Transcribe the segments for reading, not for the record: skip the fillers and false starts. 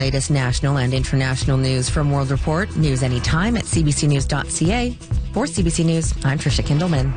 Latest national and international news from World Report. News anytime at cbcnews.ca. For CBC News, I'm Trisha Kindleman.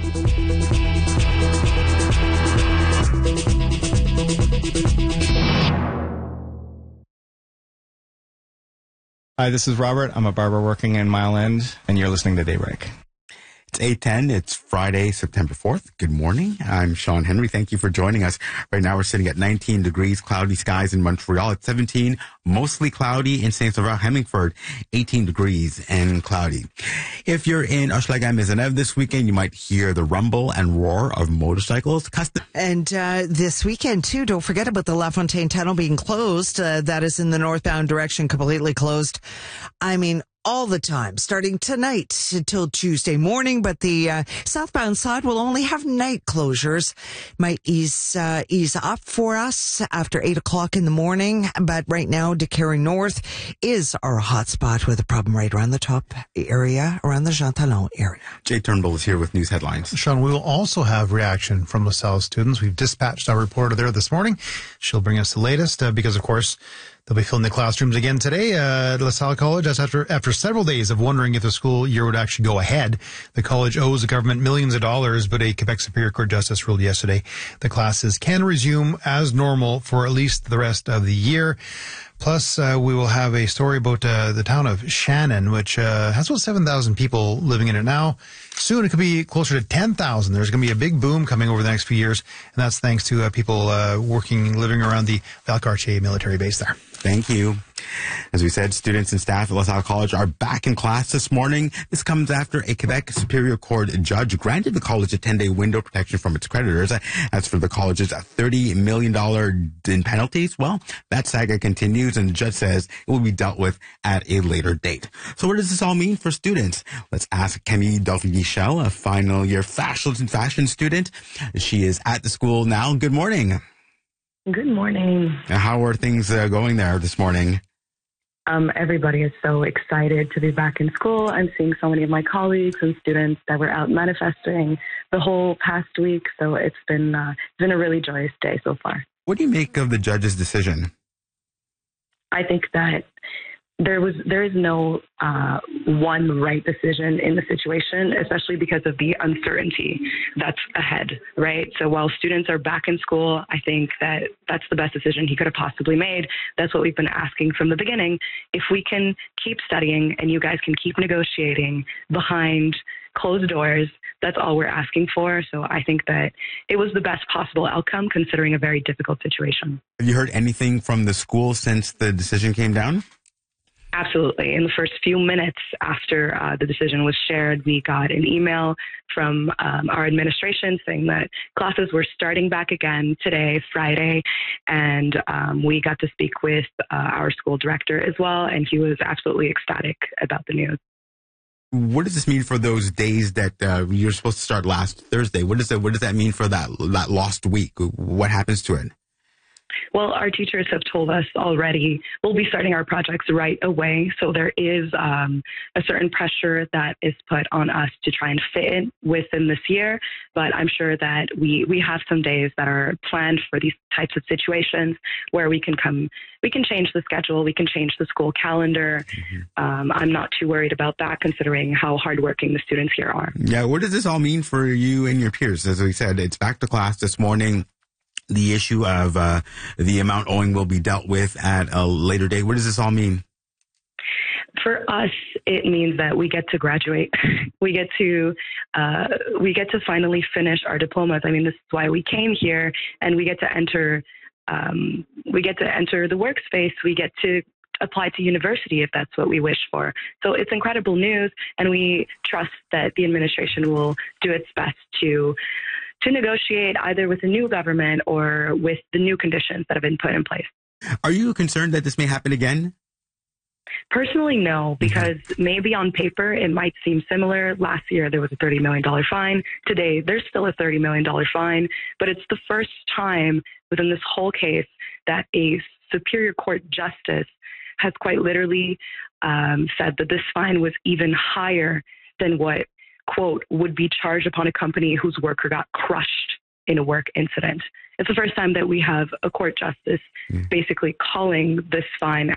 Hi, this is Robert. I'm a barber working in Mile End, and you're listening to Daybreak. It's 8:10. It's Friday, September 4th. Good morning. I'm Sean Henry. Thank you for joining us. Right now we're sitting at 19 degrees, cloudy skies in Montreal at 17, mostly cloudy in St. Sauveur, Hemmingford, 18 degrees and cloudy. If you're in Hochelaga Maisonneuve this weekend, you might hear the rumble and roar of motorcycles. And this weekend, too, don't forget about the La Fontaine Tunnel being closed. That is in the northbound direction, completely closed. I mean, all the time, starting tonight until Tuesday morning, but the southbound side will only have night closures. Might ease up for us after 8 o'clock in the morning, but right now, DeCarry North is our hotspot with a problem right around the top area, around the Jean Talon area. Jay Turnbull is here with news headlines. Sean, we will also have reaction from LaSalle students. We've dispatched our reporter there this morning. She'll bring us the latest because, of course, they'll be filling the classrooms again today at LaSalle College. That's after several days of wondering if the school year would actually go ahead. The college owes the government millions of dollars, but a Quebec Superior Court justice ruled yesterday the classes can resume as normal for at least the rest of the year. Plus, we will have a story about the town of Shannon, which has about 7,000 people living in it now. Soon it could be closer to 10,000. There's going to be a big boom coming over the next few years, and that's thanks to people living around the Valcartier military base there. Thank you. As we said, students and staff at LaSalle College are back in class this morning. This comes after a Quebec Superior Court judge granted the college a 10-day window protection from its creditors. As for the college's $30 million in penalties, well, that saga continues, and the judge says it will be dealt with at a later date. So what does this all mean for students? Let's ask Camille Dorvichel, a final year fashion student. She is at the school now. Good morning. Good morning. How are things going there this morning? Everybody is so excited to be back in school. I'm seeing so many of my colleagues and students that were out manifesting the whole past week. So it's been a really joyous day so far. What do you make of the judge's decision? I think that there is no one right decision in the situation, especially because of the uncertainty that's ahead, right? So while students are back in school, I think that that's the best decision he could have possibly made. That's what we've been asking from the beginning. If we can keep studying and you guys can keep negotiating behind closed doors, that's all we're asking for. So I think that it was the best possible outcome considering a very difficult situation. Have you heard anything from the school since the decision came down? Absolutely. In the first few minutes after the decision was shared, we got an email from our administration saying that classes were starting back again today, Friday, and we got to speak with our school director as well, and he was absolutely ecstatic about the news. What does this mean for those days that you're supposed to start last Thursday? What does that mean for that lost week? What happens to it? Well, our teachers have told us already we'll be starting our projects right away. So there is a certain pressure that is put on us to try and fit in within this year. But I'm sure that we have some days that are planned for these types of situations where we can change the schedule, we can change the school calendar. I'm not too worried about that considering how hardworking the students here are. Yeah, what does this all mean for you and your peers? As we said, it's back to class this morning. The issue of the amount owing will be dealt with at a later date. What does this all mean? For us, it means that we get to graduate. We get to finally finish our diplomas. I mean, this is why we came here, and we get to enter. We get to enter the workspace. We get to apply to university if that's what we wish for. So it's incredible news, and we trust that the administration will do its best to negotiate either with the new government or with the new conditions that have been put in place. Are you concerned that this may happen again? Personally, no, because maybe on paper it might seem similar. Last year there was a $30 million fine. Today there's still a $30 million fine, but it's the first time within this whole case that a Superior Court justice has quite literally said that this fine was even higher than what, quote, would be charged upon a company whose worker got crushed in a work incident. It's the first time that we have a court justice basically calling this fine